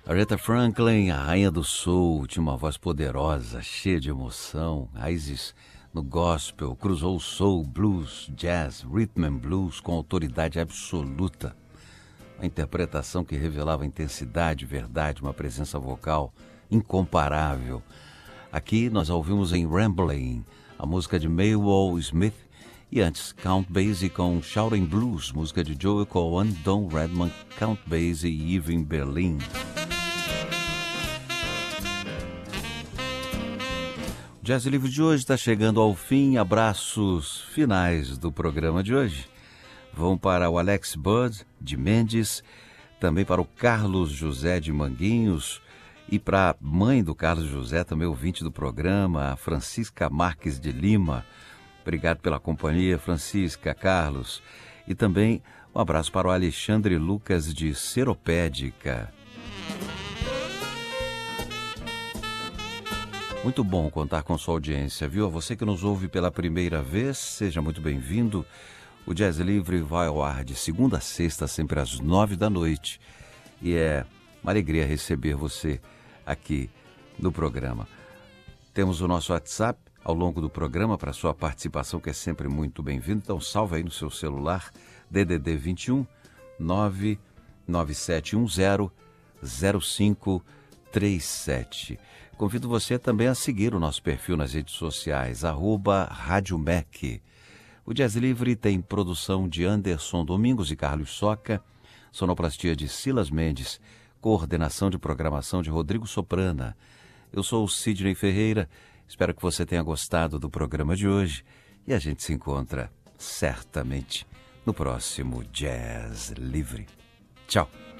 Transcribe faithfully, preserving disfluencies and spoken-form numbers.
Aretha Franklin, a rainha do soul, tinha uma voz poderosa, cheia de emoção, raízes no gospel, cruzou soul, blues, jazz, rhythm and blues com autoridade absoluta. Uma interpretação que revelava intensidade, verdade, uma presença vocal incomparável. Aqui nós a ouvimos em Ramblin', a música de Mabel Smith, e antes Count Basie com Shouting Blues, música de Joel Cohen, Don Redman, Count Basie e Irving Berlin. O Jazz Livre de hoje está chegando ao fim. Abraços finais do programa de hoje vão para o Alex Bud, de Mendes, também para o Carlos José de Manguinhos e para a mãe do Carlos José, também ouvinte do programa, a Francisca Marques de Lima. Obrigado pela companhia, Francisca, Carlos. E também um abraço para o Alexandre Lucas de Seropédica. Muito bom contar com sua audiência, viu? A você que nos ouve pela primeira vez, seja muito bem-vindo. O Jazz Livre vai ao ar de segunda a sexta, sempre às nove da noite. E é uma alegria receber você aqui no programa. Temos o nosso WhatsApp ao longo do programa para sua participação, que é sempre muito bem-vindo. Então salve aí no seu celular, D D D vinte e um, nove nove sete um zero, zero cinco três sete. Convido você também a seguir o nosso perfil nas redes sociais, arroba Rádio Mac. O Jazz Livre tem produção de Anderson Domingos e Carlos Soca, sonoplastia de Silas Mendes, coordenação de programação de Rodrigo Soprana. Eu sou o Sidney Ferreira, espero que você tenha gostado do programa de hoje e a gente se encontra certamente no próximo Jazz Livre. Tchau!